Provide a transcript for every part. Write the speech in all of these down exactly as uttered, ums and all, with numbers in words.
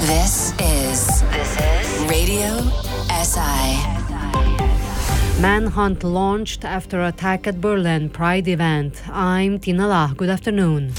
This is This is Radio S I. Manhunt launched after attack at Berlin Pride event. I'm Tina Lah. Good afternoon.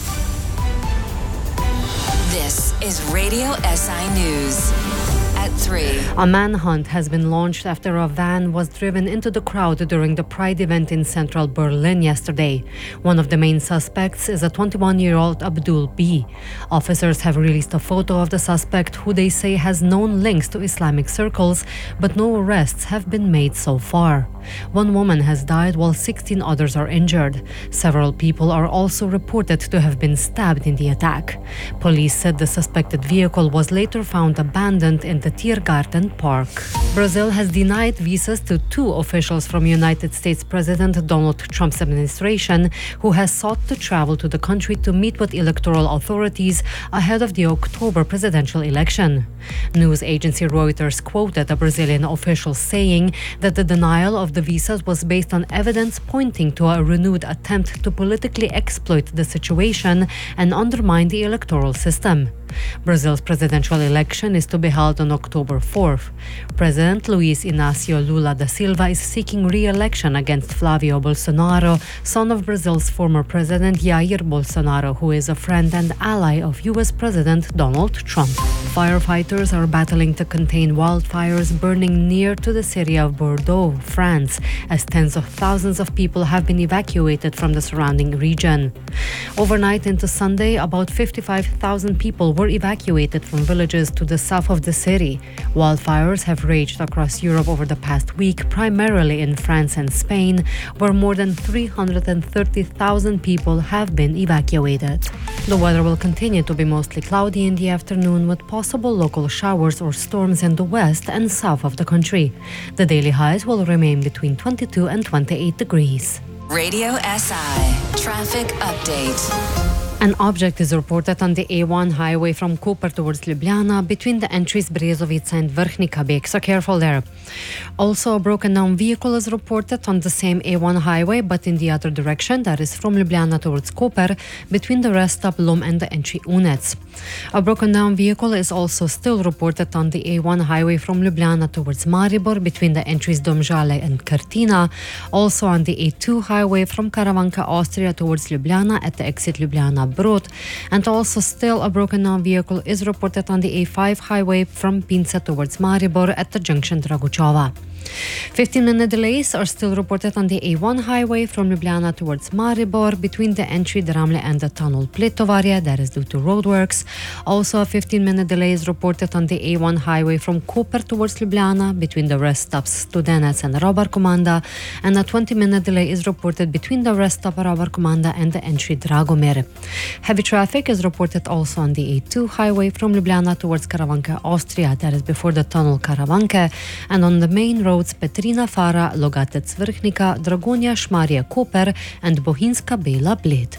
This is Radio S I News. At three. A manhunt has been launched after a van was driven into the crowd during the Pride event in central Berlin yesterday. One of the main suspects is a twenty-one-year-old Abdul B. Officers have released a photo of the suspect, who they say has known links to Islamic circles, but no arrests have been made so far. One woman has died while sixteen others are injured. Several people are also reported to have been stabbed in the attack. Police said the suspected vehicle was later found abandoned in the Tiergarten Park. Brazil has denied visas to two officials from United States President Donald Trump's administration, who has sought to travel to the country to meet with electoral authorities ahead of the October presidential election. News agency Reuters quoted a Brazilian official saying that the denial of the visas was based on evidence pointing to a renewed attempt to politically exploit the situation and undermine the electoral system. Brazil's presidential election is to be held on October fourth. President Luiz Inácio Lula da Silva is seeking re-election against Flávio Bolsonaro, son of Brazil's former president Jair Bolsonaro, who is a friend and ally of U S President Donald Trump. Firefighters are battling to contain wildfires burning near to the city of Bordeaux, France, as tens of thousands of people have been evacuated from the surrounding region. Overnight into Sunday, about fifty-five thousand people were evacuated from villages to the south of the city. Wildfires have raged across Europe over the past week, primarily in France and Spain, where more than three hundred thirty thousand people have been evacuated. The weather will continue to be mostly cloudy in the afternoon, with possible local showers or storms in the west and south of the country. The daily highs will remain between twenty-two and twenty-eight degrees. Radio S I Traffic Update. An object is reported on the A one highway from Koper towards Ljubljana between the entries Brezovica and Vrhnji Kabek, so careful there. Also, a broken down vehicle is reported on the same A one highway, but in the other direction, that is from Ljubljana towards Koper, between the rest stop Lom and the entry Unec. A broken down vehicle is also still reported on the A one highway from Ljubljana towards Maribor between the entries Domžale and Krtina, also on the A two highway from Karavanka, Austria towards Ljubljana at the exit Ljubljana Brod, and also still a broken down vehicle is reported on the A five highway from Pince towards Maribor at the junction Dragučova. fifteen-minute delays are still reported on the A one highway from Ljubljana towards Maribor between the entry Dramlje and the tunnel Pletovarje, that is due to roadworks. Also, a fifteen-minute delay is reported on the A one highway from Koper towards Ljubljana between the rest stops Studenec and Robar Komanda, and a twenty-minute delay is reported between the rest stop Robar Komanda and the entry Dragomir. Heavy traffic is reported also on the A two highway from Ljubljana towards Karavanke, Austria, that is before the tunnel Karavanke, and on the main road roads Petrina Fara, Logatec Vrhnika, Dragonja Šmarje Koper and Bohinjska Bela Bled.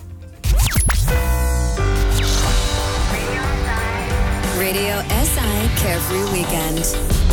Radio S I Carefree Weekend.